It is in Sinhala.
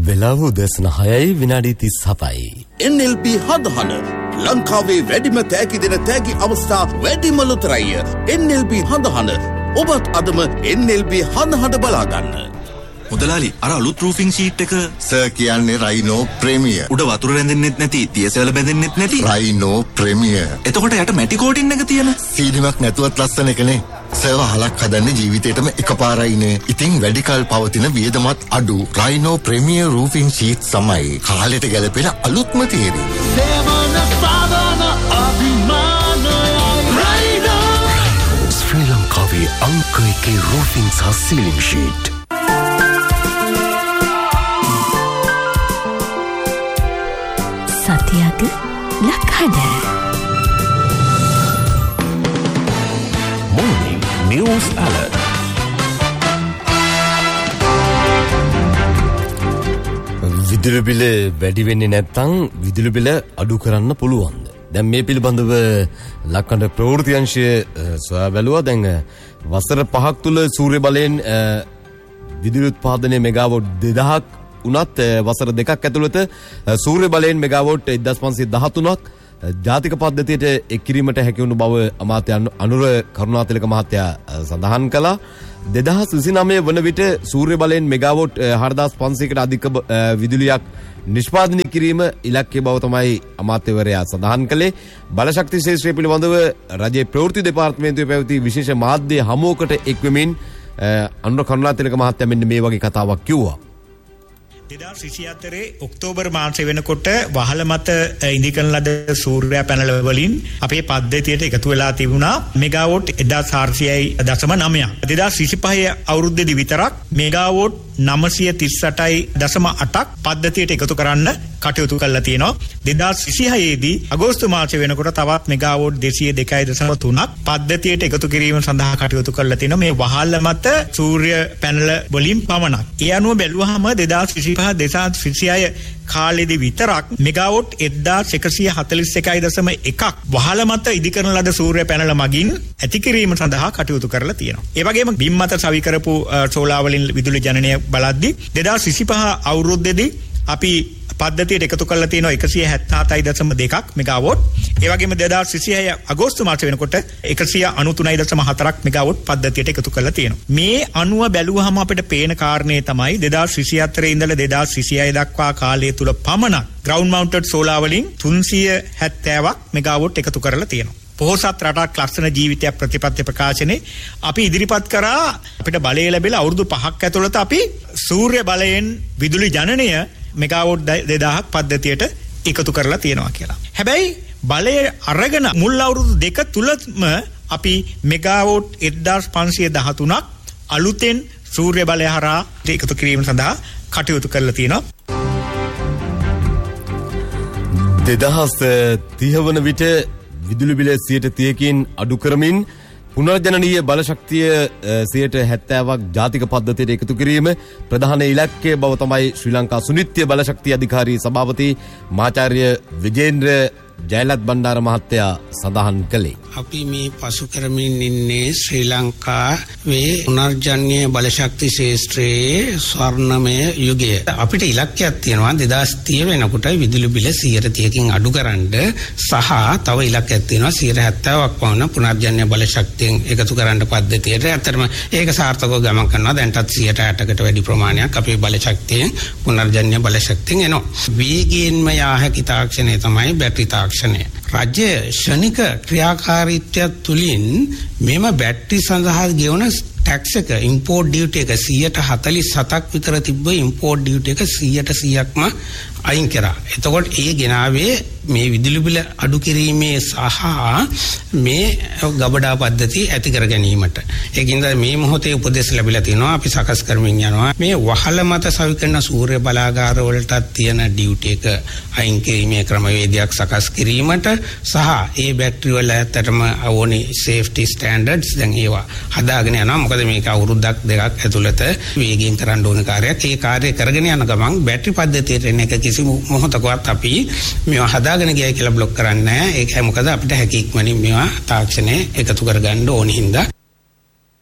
වෙලාව උදෑසන 6:37යි. NLB හඳහන ලංකාවේ වැඩිම තෑගි දෙන තෑගි අවස්ථා වැඩිම ලොතරැය. NLB හඳහන ඔබත් අදම NLB හඳහන බලා ගන්න. මුදලාලි අර අලුත් රූෆින් ෂීට් එක සර් කියන්නේ රයිනෝ ප්‍රීමියර්. උඩ වතුර රැඳෙන්නෙත් නැති, තියසැල බැඳෙන්නෙත් නැති රයිනෝ ප්‍රීමියර්. එතකොට යට මැටි කෝටින් එක තියෙන සීලිමක් නැතුවත් ලස්සන එකනේ. සර් වහලක් හදන්නේ ජීවිතේටම එකපාරයිනේ. ඉතින් වැඩි කල් පවතින වියදමත් අඩු රයිනෝ ප්‍රීමියර් රූෆින් ෂීට් සමයි කාලෙට ගැලපෙන අලුත්ම තේරි. සේවන සාධන අභිමානය රයිනෝ. ශ්‍රී ලංකාවේ අංක 1 රූෆින් සහ සීලින් ෂීට්. සතියක ලක්හද Morning News Alert. විදුලි බිල වැඩි වෙන්නේ නැත්නම් විදුලි බිල අඩු කරන්න පුළුවන්ද? දැන් මේ පිළිබඳව ලක්කඩ ප්‍රවෘත්ති අංශය සොයා බැලුවා. දැන් වසර 5ක් තුල සූර්ය බලයෙන් විදුලි උත්පාදනය මෙගාවොට් 2000ක් උනත් වසර 2ක් ඇතුළත සූර්ය බලයෙන් මෙගාවොට් 1513ක් ජාතික පද්ධතියට එක් කිරීමට හැකි වුණු බව අමාත්‍ය අනුර කරුණාතිලක මහත්තයා සඳහන් කළා. 2029 වන විට සූර්ය බලයෙන් මෙගාවොට් 4500කට අධික විදුලියක් නිෂ්පාදනය කිරීම ඉලක්කය බව තමයි අමාත්‍යවරයා සඳහන් කළේ. බලශක්ති ක්ෂේත්‍රය පිළිබඳව රජයේ ප්‍රවෘත්ති දෙපාර්තමේන්තුවේ පැවති විශේෂ මාධ්‍ය හමුවකට එක්වෙමින් අනුර කරුණාතිලක මහත්තයා මෙන්න මේ වගේ කතාවක් කිව්වා. 2024 ඔක්තෝබර් මාසය වෙනකොට වහල මත ඉදිකරන ලද සූර්ය පැනල වලින් අපේ පද්ධතියට එකතු වෙලා තිබුණා මෙගාවොට් 1400.9ක්. 2025 අවුරුද්දේදී විතරක් මෙගාවොට් 938.8ක් පද්ධතියට එකතු කරන්න කටයුතු කරලා තියෙනවා. 2026 දී අගෝස්තු මාසය වෙනකොට තවත් මෙගාවොට් 202.3ක් පද්ධතියට එකතු කිරීම සඳහා කටයුතු කරලා තියෙනවා. මේ වහල මත සූර්ය පැනල වලින් පමණක්. ඒ අනුව බැලුවාම 2025 කාලෙදි විතරක් මෙගාවොට් 1141.1ක් වහල මත ඉදිකරන ලද සූර්ය පැනල මගින් ඇති කිරීම සඳහා කටයුතු කරලා තියෙනවා. ඒ වගේම බිම් මත සවි කරපු සෝලාර් වලින් විදුලි ජනනය බලද්දී 2025 අවුරුද්දේදී අපි පද්ධතියට එකතු කරලා තියෙනවා 177.2ක් මෙගාවොට්. ඒ වගේම 2026 අගෝස්තු මාස වෙනකොට 193.4ක් මෙගාවොට් පද්ධතියට එකතු කරලා තියෙනවා. මේ අනුව බැලුවහම අපිට පේන කාරණේ තමයි 2024 ඉඳලා 2026 දක්වා කාලය තුල පමණක් ග්‍රවුන්ඩ් මවුන්ටඩ් සෝලාර් වලින් 370ක් මෙගාවොට් එකතු කරලා තියෙනවා. පොහොසත් රටක් ලක්ෂණ ජීවිතයක් ප්‍රතිපත්ති ප්‍රකාශනයේ අපි ඉදිරිපත් කරා අපිට බලය ලැබිලා අවුරුදු 5ක් ඇතුළත අපි සූර්ය බලයෙන් විදුලි ජනනය මෙගාවොට් 2000ක් පද්ධතියට එකතු කරලා තියෙනවා කියලා. හැබැයි බලය අරගෙන මුල් අවුරුදු 2 තුලම අපි මෙගාවොට් 1513ක් අලුතෙන් සූර්ය බලය හරහා එකතු කිරීම සඳහා කටයුතු කරලා තියෙනවා. 2030 වන විට විදුලි බිල 130කින් අඩු කරමින් පුනර්ජනනීය බලශක්තිය 70%ක් ජාතික පද්ධතියට එකතු කිරීම ප්‍රධාන ඉලක්කය බව තමයි ශ්‍රී ලංකා සුනිත්‍ය බලශක්ති අධිකාරී සභාපති මහාචාර්ය විජේන්ද්‍ර ජයලත් බණ්ඩාර මහත්තයා සඳහන් කළේ. අපි මේ පසු කරමින් ඉන්නේ ශ්‍රී ලංකාවේ පුනර්ජනනීය බලශක්ති ක්ෂේත්‍රයේ ස්වර්ණමය යුගය. අපිට ඉලක්කයක් තියෙනවා 2030 වෙනකොට විදුලි බිල 130කින් අඩු කරන්න සහ තව ඉලක්කයක් තියෙනවා 70%ක් වුණ පුනර්ජනනීය බලශක්තියෙන් එකතු කරන්න පද්ධතියට. ඇත්තටම ඒක සාර්ථකව ගමන් කරනවා. දැන්ටත් 160කට වැඩි ප්‍රමාණයක් අපේ බලශක්තියෙන් පුනර්ජනනීය බලශක්තියෙන් එනවා. වේගයෙන්ම යා හැකි තාක්ෂණය තමයි බැටරි තාක්ෂණය. රජ්‍ය ශනික ක්‍රියාකාරීත්වය තුළින් මෙම බැටරි සඳහා ගෙවන ටැක්ස් එක ඉම්පෝර්ට් ඩියුටි එක 147ක් විතර තිබ්බ ඉම්පෝර්ට් ඩියුටි එක 100%ක්ම අයින් කරා. එතකොට ඒ ගෙනාවේ මේ විදුලි බිල අඩු කිරීමේ සහ මේ ගබඩා පද්ධතිය ඇති කර ගැනීමට. ඒකින්ද මේ මොහොතේ උපදෙස් ලැබිලා තිනවා. අපි සකස් කරමින් යනවා. මේ වහල මත සවි කරන සූර්ය බලාගාර වලට තියෙන ඩියුටි එක අයින් කිරීමේ ක්‍රමවේදයක් සකස් කිරීමට සහ ඒ බැටරි වල ඇත්තටම ඕනි සේෆ්ටි ස්ටෑන්ඩඩ්ස් දැන් ඒවා හදාගෙන යනවා. මොකද මේක අවුරුද්දක් දෙකක් ඇතුළත වේගයෙන් කරන්න ඕන කාර්යයක්. ඒ කාර්යය කරගෙන යන ගමන් බැටරි පද්ධතියට එන එක කිසි මොහොතකවත් අපි මේවා හදාගෙන ගියයි කියලා බ්ලොක් කරන්නේ නැහැ. ඒකයි මොකද අපිට හැකි ඉක්මනින් මේවා තාක්ෂණය එකතු කරගන්න ඕන හින්දා